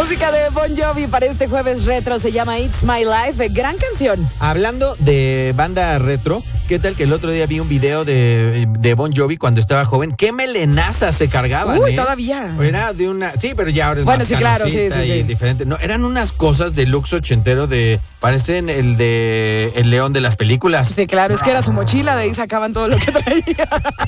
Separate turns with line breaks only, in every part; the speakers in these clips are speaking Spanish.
Música de Bon Jovi para este jueves retro, se llama It's My Life, gran canción.
Hablando de banda retro, ¿qué tal que el otro día vi un video de Bon Jovi cuando estaba joven? ¡Qué melenaza se cargaban!
Todavía.
Era de una... Sí, pero ya ahora es
bueno,
más
sí, claro, sí.
diferente. No, eran unas cosas de luxo ochentero parecen el de El León de las películas.
Sí, claro, es que era su mochila, de ahí sacaban todo lo que traía.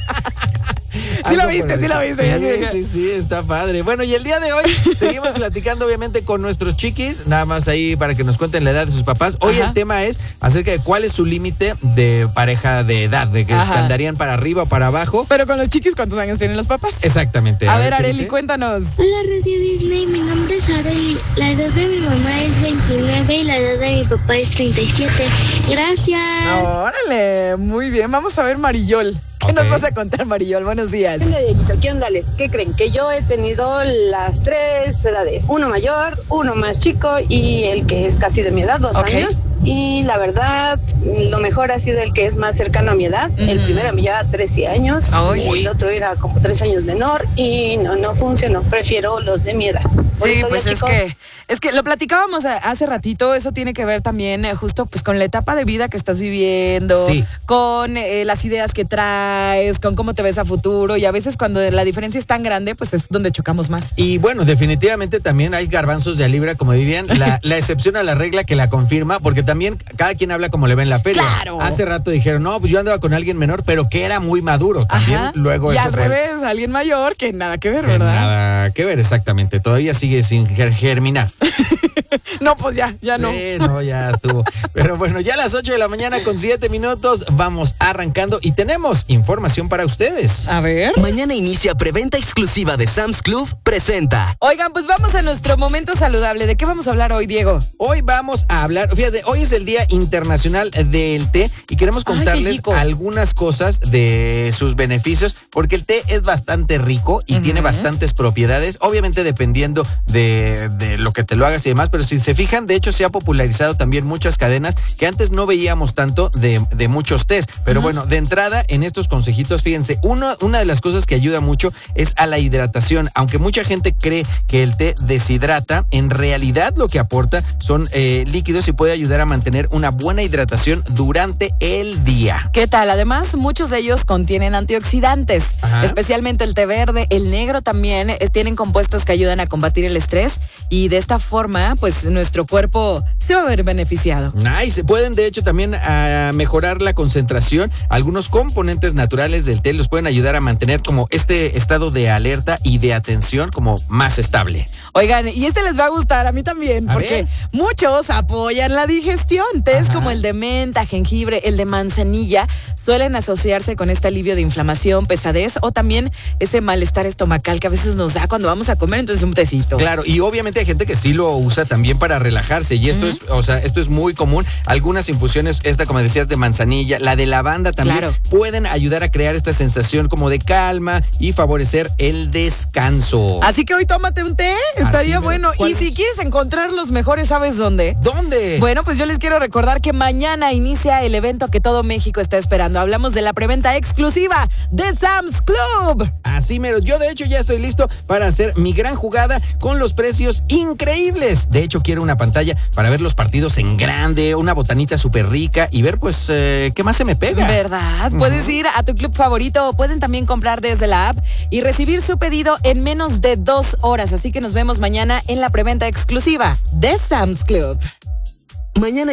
Sí lo viste.
Sí, está padre. Bueno, y el día de hoy seguimos platicando obviamente con nuestros chiquis, nada más ahí para que nos cuenten la edad de sus papás. Hoy el tema es acerca de cuál es su límite de pareja de edad, de que andarían para arriba o para abajo.
Pero con los chiquis, ¿cuántos años tienen los papás?
Exactamente.
A ver, Arely, cuéntanos.
Hola, Radio Disney, mi nombre es Arely. La edad de mi mamá es 29 y la edad de mi papá es 37. Gracias.
Órale, muy bien. Vamos a ver, Marillol. ¿Qué nos vas a contar, Marillol? Buenos días.
Hola, Dieguito, ¿qué onda? ¿Qué creen? Que yo he tenido las 3 edades. Uno mayor, uno más chico y el que es casi de mi edad, 2 años. Y la verdad, lo mejor ha sido el que es más cercano a mi edad. El primero me lleva 13 años. Y el otro era como 3 años menor. Y no funcionó. Prefiero los de mi edad.
Sí, pues es que lo platicábamos hace ratito. Eso tiene que ver también justo pues con la etapa de vida que estás viviendo, con las ideas que traes, con cómo te ves a futuro. Y a veces cuando la diferencia es tan grande, pues es donde chocamos más.
Y bueno, definitivamente también hay garbanzos de a libra, como dirían, la excepción a la regla que la confirma, porque también cada quien habla como le ve en la feria.
¡Claro!
Hace rato dijeron, no, pues yo andaba con alguien menor, pero que era muy maduro. También luego
y
eso
al revés, alguien mayor que nada que ver, ¿verdad?
Nada que ver, exactamente. Todavía sigue sin germinar.
No, pues ya no.
Sí, no, ya estuvo. Pero bueno, ya a las 8 de la mañana con 7 minutos vamos arrancando y tenemos información para ustedes.
A ver.
Mañana inicia preventa exclusiva de Sam's Club presenta.
Oigan, pues vamos a nuestro momento saludable. ¿De qué vamos a hablar hoy, Diego?
Hoy vamos a hablar, fíjate, hoy es el Día Internacional del Té y queremos contarles algunas cosas de sus beneficios, porque el té es bastante rico y tiene bastantes propiedades, obviamente dependiendo de lo que te lo hagas y demás, pero si se fijan, de hecho se ha popularizado también muchas cadenas que antes no veíamos tanto de muchos tés, pero bueno, de entrada en estos consejitos, fíjense, una de las cosas que ayuda mucho es a la hidratación. Aunque mucha gente cree que el té deshidrata, en realidad lo que aporta son líquidos y puede ayudar a mantener una buena hidratación durante el día.
¿Qué tal? Además, muchos de ellos contienen antioxidantes, especialmente el té verde, el negro también, tienen compuestos que ayudan a combatir el estrés y de esta forma, pues nuestro cuerpo se va a ver beneficiado.
Nice. Pueden de hecho también mejorar la concentración. Algunos componentes naturales del té los pueden ayudar a mantener como este estado de alerta y de atención como más estable.
Oigan, y este les va a gustar, a mí también, porque muchos apoyan la digestión. Tés como el de menta, jengibre, el de manzanilla, suelen asociarse con este alivio de inflamación, pesadez o también ese malestar estomacal que a veces nos da cuando vamos a comer, entonces un tecito.
Claro, y obviamente hay gente que sí lo usa también para relajarse y esto esto es muy común. Algunas infusiones, esta como decías de manzanilla, la de lavanda también pueden ayudar a crear esta sensación como de calma y favorecer el descanso.
Así que hoy tómate un té, estaría bueno. Y si quieres encontrar los mejores, ¿sabes dónde?
¿Dónde?
Bueno, pues yo les quiero recordar que mañana inicia el evento que todo México está esperando. Hablamos de la preventa exclusiva de Sam's Club.
Así mero, yo de hecho ya estoy listo para hacer mi gran jugada con los precios increíbles. De hecho quiero una pantalla para ver los partidos en grande, una botanita súper rica y ver pues qué más se me pega.
¿Verdad? Puedes ir a tu club favorito o pueden también comprar desde la app y recibir su pedido en menos de 2 horas. Así que nos vemos mañana en la preventa exclusiva de Sam's Club.
Mañana